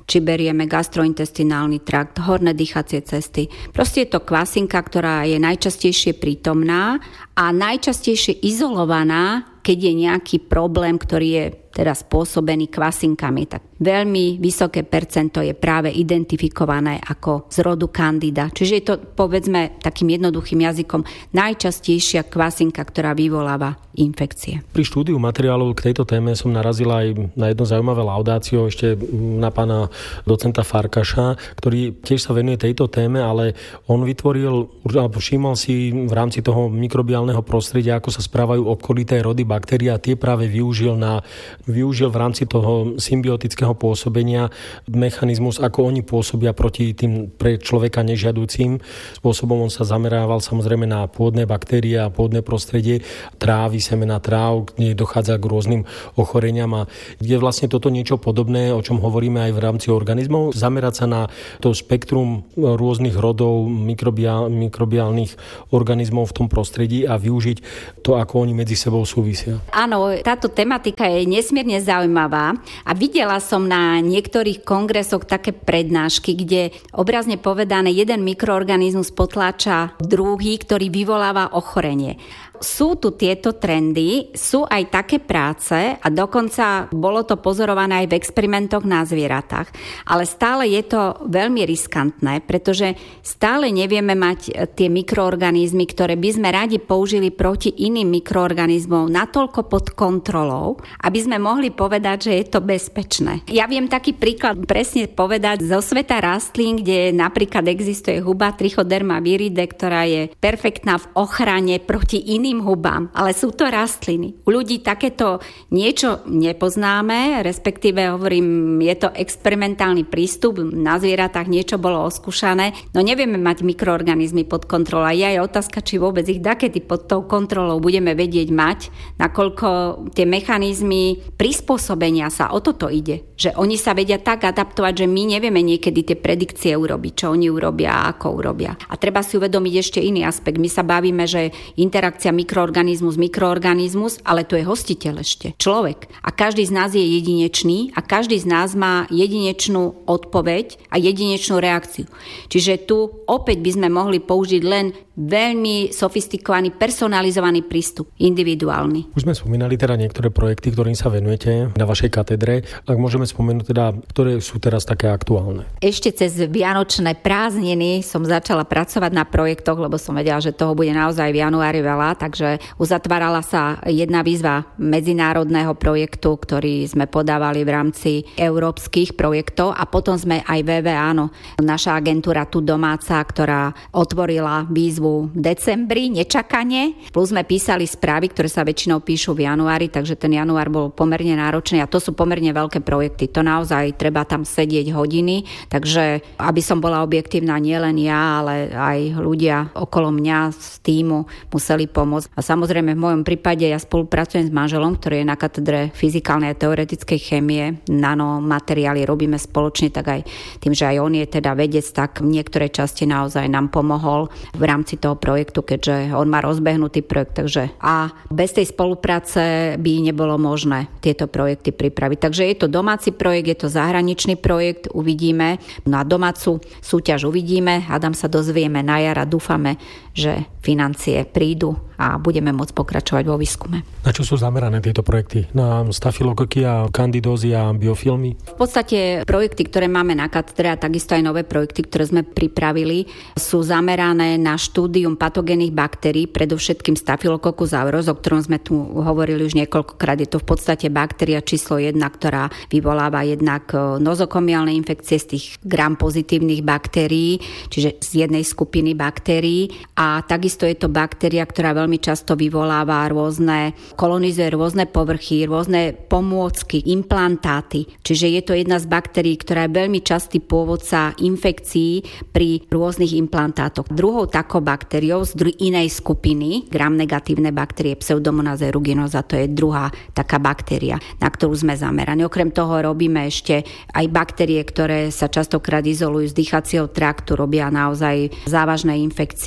či berieme gastrointestinálny trakt, horné dýchacie cesty. Proste je to kvasinka, ktorá je najčastejšie prítomná a najčastejšie izolovaná, keď je nejaký problém, ktorý je teda spôsobený kvasinkami, tak veľmi vysoké percento je práve identifikované ako z rodu Candida. Čiže je to, povedzme, takým jednoduchým jazykom najčastejšia kvasinka, ktorá vyvoláva infekcie. Pri štúdiu materiálov k tejto téme som narazil aj na jedno zaujímavé laudáciu ešte na pána docenta Farkaša, ktorý tiež sa venuje tejto téme, ale on vytvoril, alebo všimol si v rámci toho mikrobiálneho prostredia, ako sa správajú okolité rody baktérie a tie práve využil na využil v rámci toho symbiotického pôsobenia mechanizmus, ako oni pôsobia proti tým pre človeka nežiaducím spôsobom. On sa zamerával samozrejme na pôdne baktérie a pôdne prostredie, trávy, semena tráv, kde dochádza k rôznym ochoreniam a je vlastne toto niečo podobné, o čom hovoríme aj v rámci organizmov. Zamerať sa na to spektrum rôznych rodov mikrobiál, mikrobiálnych organizmov v tom prostredí a využiť to, ako oni medzi sebou súvisia. Áno, táto tematika je nesmierne zaujímavá a videla som na niektorých kongresoch také prednášky, kde obrazne povedané jeden mikroorganizmus potláča druhý, ktorý vyvoláva ochorenie. Sú tu tieto trendy, sú aj také práce a dokonca bolo to pozorované aj v experimentoch na zvieratách, ale stále je to veľmi riskantné, pretože stále nevieme mať tie mikroorganizmy, ktoré by sme radi použili proti iným mikroorganizmom natoľko pod kontrolou, aby sme mohli povedať, že je to bezpečné. Ja viem taký príklad presne povedať zo sveta rastlín, kde napríklad existuje huba Trichoderma viride, ktorá je perfektná v ochrane proti iným hubám, ale sú to rastliny. U ľudí takéto niečo nepoznáme, respektíve hovorím, je to experimentálny prístup, na zvieratách niečo bolo oskúšané, no nevieme mať mikroorganizmy pod kontrolou. Je aj otázka, či vôbec ich dakedy pod tou kontrolou budeme vedieť mať, nakoľko tie mechanizmy prispôsobenia sa, o toto ide, že oni sa vedia tak adaptovať, že my nevieme niekedy tie predikcie urobiť, čo oni urobia a ako urobia. A treba si uvedomiť ešte iný aspekt. My sa bavíme, že interakcia mikroorganizmus, mikroorganizmus, ale to je hostiteľ ešte, človek. A každý z nás je jedinečný a každý z nás má jedinečnú odpoveď a jedinečnú reakciu. Čiže tu opäť by sme mohli použiť len veľmi sofistikovaný, personalizovaný prístup, individuálny. Už sme spomínali teda niektoré projekty, ktorým sa venujete na vašej katedre. Ak môžeme spomenúť teda, ktoré sú teraz také aktuálne. Ešte cez vianočné prázdniny som začala pracovať na projektoch, lebo som vedela, že toho bude naozaj v januári veľa, takže uzatvárala sa jedna výzva medzinárodného projektu, ktorý sme podávali v rámci európskych projektov a potom sme aj vé vé, áno, naša agentúra tu domáca, ktorá otvorila výzvu v decembri, nečakane. Plus sme písali správy, ktoré sa väčšinou píšu v januári, takže ten január bol pomerne náročný a to sú pomerne veľké projekty. To naozaj treba tam sedieť hodiny, takže aby som bola objektívna, nielen ja, ale aj ľudia okolo mňa z tímu museli pomôcť. A samozrejme v mojom prípade ja spolupracujem s manželom, ktorý je na katedre fyzikálnej a teoretickej chémie. Nanomateriály robíme spoločne, tak aj tým, že aj on je teda vedec, tak v niektorej časti naozaj nám pomohol v rámci toho projektu, keďže on má rozbehnutý projekt, takže a bez tej spolupráce by nebolo možné tieto projekty pripraviť. Takže je to domáci projekt, je to zahraničný projekt, uvidíme. Na domácu súťaž uvidíme, hádam sa dozvieme na jar a dúfame, že financie prídu a budeme môcť pokračovať vo výskume. Na čo sú zamerané tieto projekty? Na stafilokoky a kandidózy a biofilmy? V podstate projekty, ktoré máme na katedre a takisto aj nové projekty, ktoré sme pripravili, sú zamerané na štúdium patogénnych baktérií, predovšetkým Staphylococcus aureus, o ktorom sme tu hovorili už niekoľkokrát. Je to v podstate baktéria číslo jedna, ktorá vyvoláva jednak nozokomiálne infekcie z tých gram pozitívnych baktérií, čiže z jednej skupiny baktérií. A takisto je to baktéria, ktorá veľmi často vyvoláva rôzne, kolonizuje rôzne povrchy, rôzne pomôcky, implantáty. Čiže je to jedna z baktérií, ktorá je veľmi častý pôvodca infekcií pri rôznych implantátoch. Druhou takou baktériou z dru- inej skupiny, gram-negatívne baktérie Pseudomonas aeruginosa, to je druhá taká baktéria, na ktorú sme zameraní. Okrem toho robíme ešte aj baktérie, ktoré sa častokrát izolujú z dýchacieho traktu, robia naozaj závažné infekcie u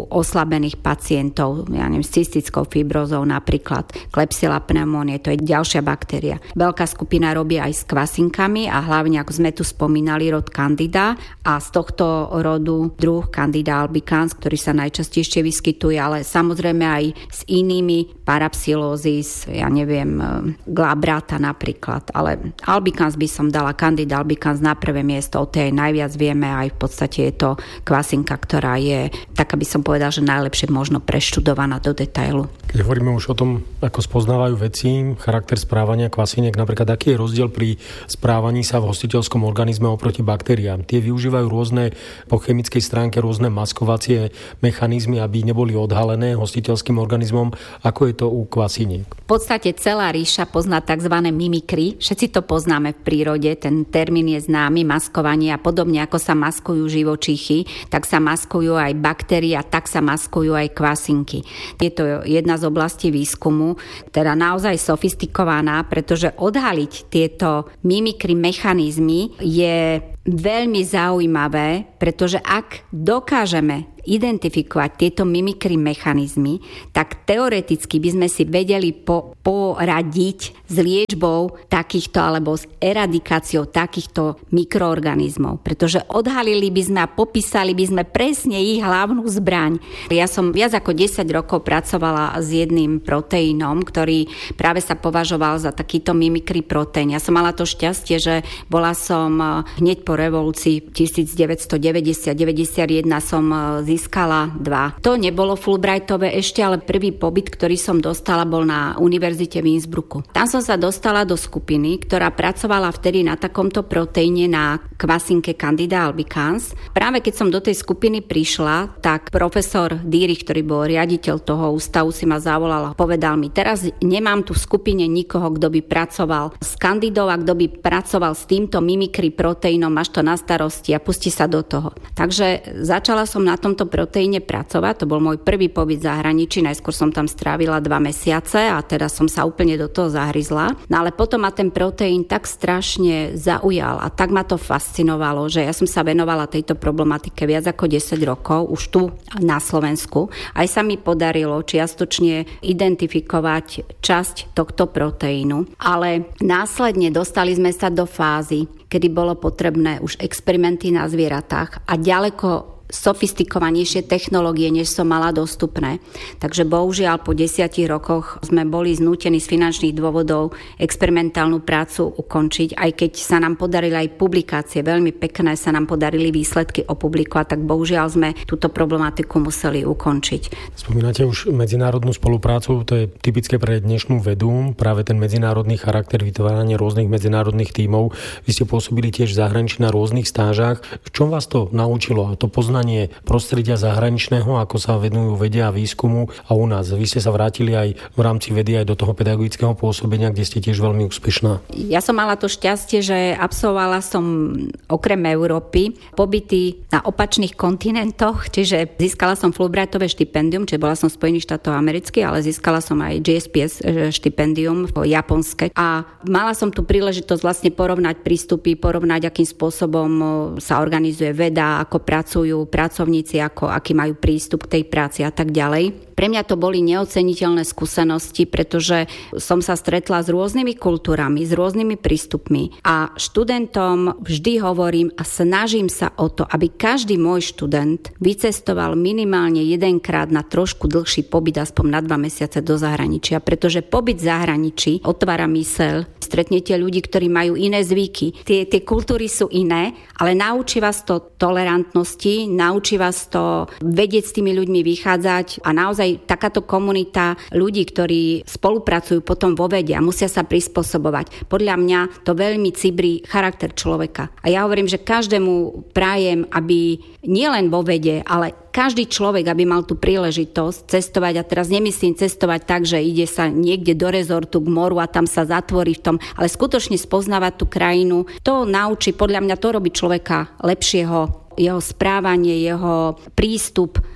oslabených pacientov, ja neviem, s cystickou fibrózou napríklad, Klebsiella pneumoniae, to je ďalšia baktéria. Veľká skupina robí aj s kvasinkami a hlavne, ako sme tu spomínali, rod Candida a z tohto rodu druh Candida albicans, ktorý sa najčastejšie vyskytuje, ale samozrejme aj s inými, parapsilózis, ja neviem, glabrata napríklad, ale albicans by som dala, Candida albicans na prvé miesto, o tej najviac vieme, aj v podstate je to kvasinka, ktorá je, tak aby som povedal, že najlepšie možno preštudovaná do detailu. Keď hovoríme už o tom, ako spoznávajú veci, charakter správania kvasiniek, napríklad aký je rozdiel pri správaní sa v hostiteľskom organizme oproti baktériám? Tie využívajú rôzne po chemickej stránke rôzne maskovacie mechanizmy, aby neboli odhalené hostiteľským organizmom. Ako je to u kvasiniek? V podstate celá ríša pozná tzv. Mimikry. Všetci to poznáme v prírode, ten termín je známy, maskovanie, a podobne ako sa maskujú živočíchy, tak sa maskujú aj baktérie a tak sa maskujú aj kvasinky. Je to jedna z oblastí výskumu, teda naozaj sofistikovaná, pretože odhaliť tieto mimikry mechanizmy je veľmi zaujímavé, pretože ak dokážeme identifikovať tieto mimikry mechanizmy, tak teoreticky by sme si vedeli po, poradiť s liečbou takýchto alebo s eradikáciou takýchto mikroorganizmov, pretože odhalili by sme a popísali by sme presne ich hlavnú zbraň. Ja som viac ako desať rokov pracovala s jedným proteínom, ktorý práve sa považoval za takýto mimikry proteín. Ja som mala to šťastie, že bola som hneď po revolúcii devätnásťstodeväťdesiat deväťdesiatjeden som získala dva. To nebolo Fulbrightové ešte, ale prvý pobyt, ktorý som dostala, bol na univerzite v Innsbrucku. Tam som sa dostala do skupiny, ktorá pracovala vtedy na takomto proteíne, na kvasinke Candida albicans. Práve keď som do tej skupiny prišla, tak profesor Dýrich, ktorý bol riaditeľ toho ústavu, si ma zavolal a povedal mi: teraz nemám tu v skupine nikoho, kto by pracoval s Candidou a kto by pracoval s týmto mimikry proteínom, máš to na starosti a pusti sa do toho. Takže začala som na tomto proteíne pracovať, to bol môj prvý pobyt v zahraničí, najskôr som tam strávila dva mesiace a teda som sa úplne do toho zahryzla. No ale potom ma ten proteín tak strašne zaujal a tak ma to fascinovalo, že ja som sa venovala tejto problematike viac ako desať rokov, už tu na Slovensku. Aj sa mi podarilo čiastočne identifikovať časť tohto proteínu, ale následne dostali sme sa do fázy, kedy bolo potrebné už experimenty na zvieratách a ďaleko sofistikovanejšie technológie, než som mala dostupné. Takže bohužiaľ po desiatich rokoch sme boli znútení z finančných dôvodov experimentálnu prácu ukončiť, aj keď sa nám podarili aj publikácie, veľmi pekné sa nám podarili výsledky opublikovať, tak bohužiaľ sme túto problematiku museli ukončiť. Spomínate už medzinárodnú spoluprácu, to je typické pre dnešnú vedu, práve ten medzinárodný charakter, vytváranie rôznych medzinárodných tímov. Vy ste pôsobili tiež v zahraničí na rôznych stážach. V čom vás to naučilo? A to poznanie prostredia zahraničného, ako sa venujú vede a výskumu, a u nás. Vy ste sa vrátili aj v rámci vedy aj do toho pedagogického pôsobenia, kde ste tiež veľmi úspešná. Ja som mala to šťastie, že absolvovala som okrem Európy pobyty na opačných kontinentoch, čiže získala som Fulbrightové štipendium, čiže bola som v Spojených štátoch amerických, ale získala som aj G S P S štipendium v Japonske a mala som tu príležitosť vlastne porovnať prístupy, porovnať, akým spôsobom sa organizuje veda, ako pracujú pracovníci, ako, aký majú prístup k tej práci a tak ďalej. Pre mňa to boli neoceniteľné skúsenosti, pretože som sa stretla s rôznymi kultúrami, s rôznymi prístupmi a študentom vždy hovorím a snažím sa o to, aby každý môj študent vycestoval minimálne jedenkrát na trošku dlhší pobyt, aspoň na dva mesiace do zahraničia, pretože pobyt v zahraničí otvára myseľ, stretnete ľudí, ktorí majú iné zvyky. Tie, tie kultúry sú iné, ale naučí vás to tolerantnosti, naučí vás to vedieť s tými ľuďmi vychádzať a naozaj takáto komunita ľudí, ktorí spolupracujú potom vo vede a musia sa prispôsobovať. Podľa mňa to veľmi cibrí charakter človeka. A ja hovorím, že každému prajem, aby nielen vo vede, ale každý človek, aby mal tú príležitosť cestovať, a teraz nemyslím cestovať tak, že ide sa niekde do rezortu k moru a tam sa zatvorí v tom, ale skutočne spoznávať tú krajinu, to naučí, podľa mňa to robí človeka lepšieho, jeho správanie, jeho prístup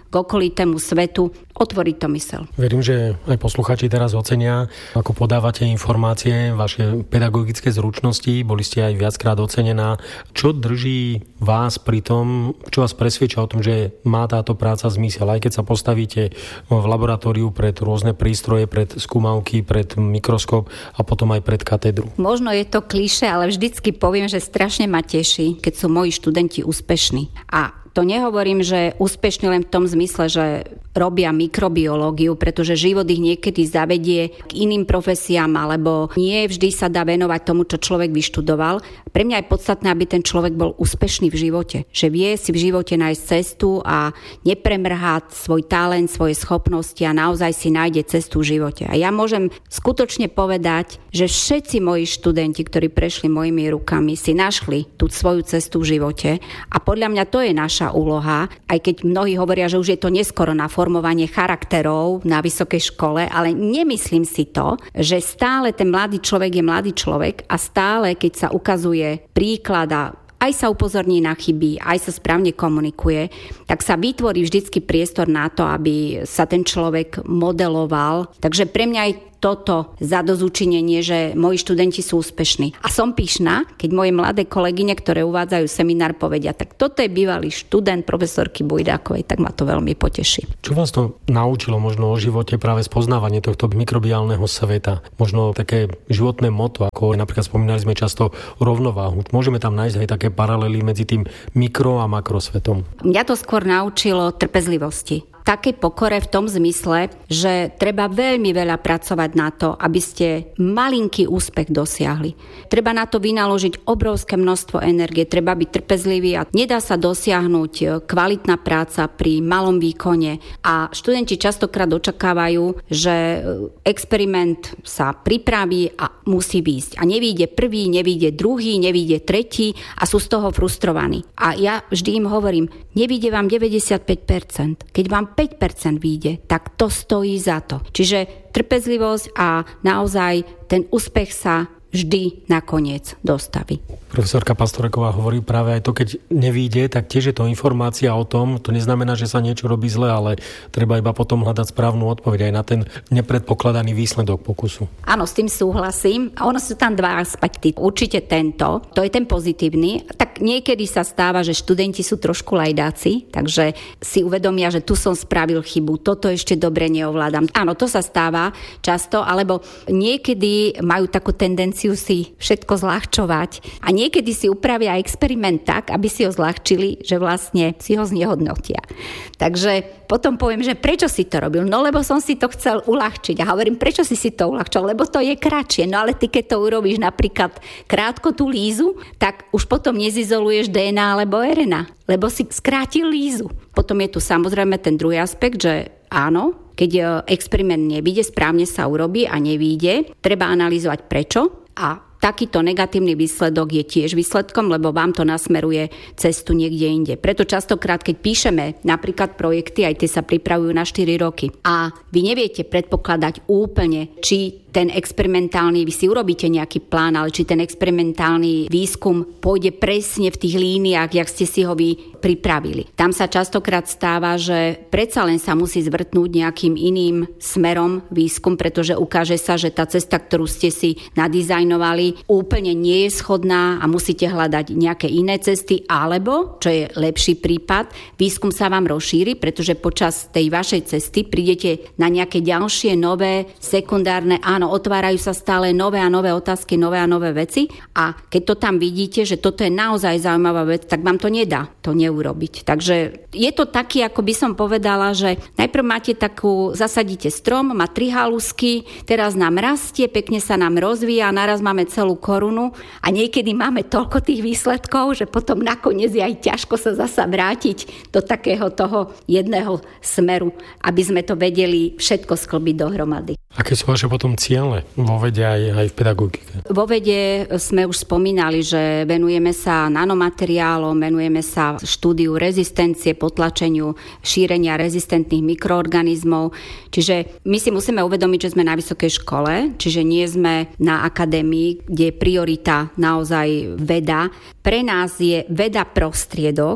k okolitému svetu, otvoriť to mysel. Verím, že aj posluchači teraz ocenia, ako podávate informácie, vaše pedagogické zručnosti, boli ste aj viackrát ocenená. Čo drží vás pri tom, čo vás presvedča o tom, že má táto práca zmysel, aj keď sa postavíte v laboratóriu pred rôzne prístroje, pred skúmavky, pred mikroskop a potom aj pred katedru? Možno je to klišé, ale vždycky poviem, že strašne ma teší, keď sú moji študenti úspešní. A to nehovorím, že úspešný len v tom zmysle, že robia mikrobiológiu, pretože život ich niekedy zavedie k iným profesiám, alebo nie vždy sa dá venovať tomu, čo človek vyštudoval. Pre mňa je podstatné, aby ten človek bol úspešný v živote. Že vie si v živote nájsť cestu a nepremrhá svoj talent, svoje schopnosti a naozaj si nájde cestu v živote. A ja môžem skutočne povedať, že všetci moji študenti, ktorí prešli mojimi rukami, si našli tú svoju cestu v živote a podľa mňa to je naša úloha, aj keď mnohí hovoria, že už je to neskoro na formovanie charakterov na vysokej škole, ale nemyslím si to, že stále ten mladý človek je mladý človek a stále, keď sa ukazuje príklad a aj sa upozorní na chyby, aj sa správne komunikuje, tak sa vytvorí vždycky priestor na to, aby sa ten človek modeloval. Takže pre mňa aj toto zadozučinenie, že moji študenti sú úspešní. A som pyšná, keď moje mladé kolegyne, ktoré uvádzajú seminár, povedia, tak toto je bývalý študent profesorky Bujdákovej, tak ma to veľmi poteší. Čo vás to naučilo možno o živote, práve spoznávanie tohto mikrobiálneho sveta? Možno také životné motto, ako napríklad spomínali sme často rovnováhu. Môžeme tam nájsť aj také paralely medzi tým mikro a makrosvetom. Mňa to skôr naučilo trpezlivosti. Takej pokore v tom zmysle, že treba veľmi veľa pracovať na to, aby ste malinký úspech dosiahli. Treba na to vynaložiť obrovské množstvo energie, treba byť trpezlivý a nedá sa dosiahnuť kvalitná práca pri malom výkone. A študenti častokrát očakávajú, že experiment sa pripraví a musí výjsť. A nevyjde prvý, nevyjde druhý, nevyjde tretí a sú z toho frustrovaní. A ja vždy im hovorím, nevyjde vám deväťdesiatpäť percent. Keď vám päť percent vyjde, tak to stojí za to. Čiže trpezlivosť a naozaj ten úspech sa vždy nakoniec dostaví. Profesorka Pastoreková hovorí práve aj to, keď nevíde, tak tiež je to informácia o tom, to neznamená, že sa niečo robí zle, ale treba iba potom hľadať správnu odpoveď aj na ten nepredpokladaný výsledok pokusu. Áno, s tým súhlasím. A ono sú tam dva aspekty. Určite tento, to je ten pozitívny. Tak niekedy sa stáva, že študenti sú trošku lajdáci, takže si uvedomia, že tu som spravil chybu, toto ešte dobre neovládam. Áno, to sa stáva často, alebo niekedy majú takú tendenciu si všetko zľahčovať a niekedy si upravia experiment tak, aby si ho zľahčili, že vlastne si ho znehodnotia. Takže potom poviem, že prečo si to robil? No lebo som si to chcel uľahčiť. A hovorím, prečo si si to uľahčil? Lebo to je kratšie. No ale ty, keď to urobíš napríklad krátko tú lízu, tak už potom nezizoluješ dé en á alebo er en á, lebo si skrátil lízu. Potom je tu samozrejme ten druhý aspekt, že áno, keď experiment nevyjde, správne sa urobí a nevyjde, treba analyzovať prečo a takýto negatívny výsledok je tiež výsledkom, lebo vám to nasmeruje cestu niekde inde. Preto častokrát, keď píšeme napríklad projekty, aj tie sa pripravujú na štyri roky a vy neviete predpokladať úplne, či ten experimentálny, vy si urobíte nejaký plán, ale či ten experimentálny výskum pôjde presne v tých líniách, jak ste si ho vy pripravili. Tam sa častokrát stáva, že predsa len sa musí zvrtnúť nejakým iným smerom výskum, pretože ukáže sa, že tá cesta, ktorú ste si nadizajnovali, úplne nie je schodná a musíte hľadať nejaké iné cesty, alebo, čo je lepší prípad, výskum sa vám rozšíri, pretože počas tej vašej cesty prídete na nejaké ďalšie nové sekundárne, áno, otvárajú sa stále nové a nové otázky, nové a nové veci a keď to tam vidíte, že toto je naozaj zaujímavá vec, tak vám to nedá to neurobiť. Takže je to taký, ako by som povedala, že najprv máte takú, zasadíte strom, má tri halusky, teraz nám rastie, pekne sa nám rozvíja a naraz máme celú korunu a niekedy máme toľko tých výsledkov, že potom nakoniec je aj ťažko sa zasa vrátiť do takého toho jedného smeru, aby sme to vedeli všetko sklbiť dohromady. Aké sú vaše potom ciele vo vede aj, aj v pedagogike? Vo vede sme už spomínali, že venujeme sa nanomateriálom, venujeme sa štúdiu rezistencie, potlačeniu šírenia rezistentných mikroorganizmov. Čiže my si musíme uvedomiť, že sme na vysokej škole, čiže nie sme na akadémii, kde je priorita naozaj veda. Pre nás je veda prostriedok,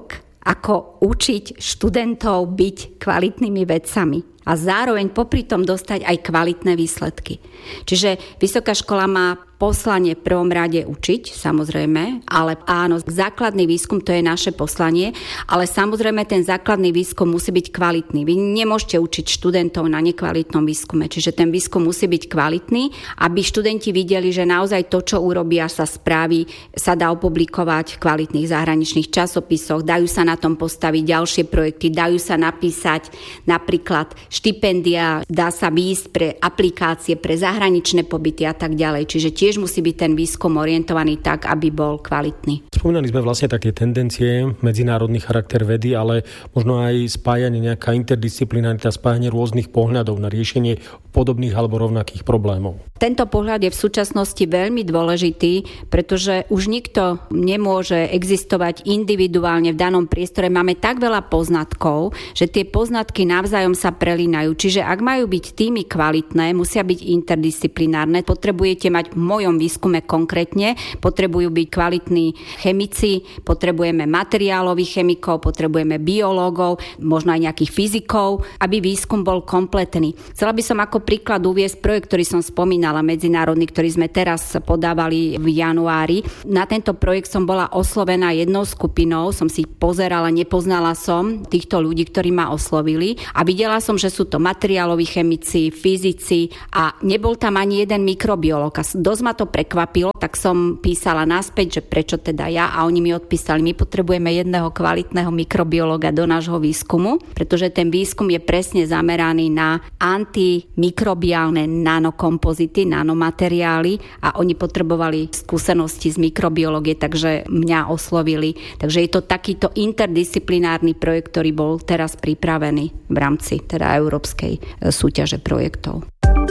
ako učiť študentov byť kvalitnými vedcami a zároveň popri tom dostať aj kvalitné výsledky. Čiže vysoká škola má poslanie v prvom rade učiť, samozrejme, ale áno, základný výskum to je naše poslanie, ale samozrejme ten základný výskum musí byť kvalitný. Vy nemôžete učiť študentov na nekvalitnom výskume, čiže ten výskum musí byť kvalitný, aby študenti videli, že naozaj to, čo urobia, sa spraví, sa dá opublikovať v kvalitných zahraničných časopisoch, dajú sa na tom postaviť ďalšie projekty, dajú sa napísať napríklad štipendia, dá sa výjsť pre aplikácie, pre zahraničné pobyty a tak ďalej. Čiže tiež musí byť ten výskum orientovaný tak, aby bol kvalitný. Spomínali sme vlastne také tendencie, medzinárodný charakter vedy, ale možno aj spájanie, nejaká interdisciplinarita, spájanie rôznych pohľadov na riešenie podobných alebo rovnakých problémov. Tento pohľad je v súčasnosti veľmi dôležitý, pretože už nikto nemôže existovať individuálne v danom priestore. Máme tak veľa poznatkov, že tie poznatky navzájom sa prelínajú. Čiže ak majú byť týmy kvalitné, musia byť interdisciplinárne. Potrebujete mať v mojom výskume konkrétne, potrebujú byť kvalitní chemici, potrebujeme materiálových chemikov, potrebujeme biológov, možno aj nejakých fyzikov, aby výskum bol kompletný. Chcela by som ako príklad uviesť projekt, ktorý som spomínala, medzinárodný, ktorý sme teraz podávali v januári. Na tento projekt som bola oslovená jednou skupinou, som si pozerala, nepoznala som týchto ľudí, ktorí ma oslovili a videla som, že sú to materiáloví chemici, fyzici a nebol tam ani jeden mikrobiológ. Dosť ma to prekvapilo, tak som písala naspäť, že prečo teda ja, a oni mi odpísali, my potrebujeme jedného kvalitného mikrobiológa do nášho výskumu, pretože ten výskum je presne zameraný na antimikrobiálne nanokompozity, nanomateriály a oni potrebovali skúsenosti z mikrobiológie, takže mňa oslovili. Takže je to takýto interdisciplinárny projekt, ktorý bol teraz pripravený v rámci teda európskej súťaže projektov.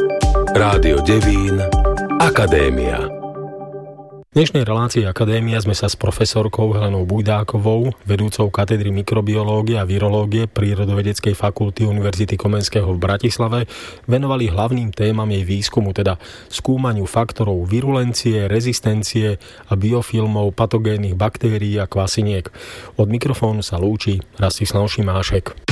Rádio Devín, Akadémia. V dnešnej relácii Akadémia sme sa s profesorkou Helenou Bujdákovou, vedúcou katedry mikrobiológie a virológie Prírodovedeckej fakulty Univerzity Komenského v Bratislave, venovali hlavným témam jej výskumu, teda skúmaniu faktorov virulencie, rezistencie a biofilmov patogénnych baktérií a kvasiniek. Od mikrofónu sa lúči Rastislav Šimášek.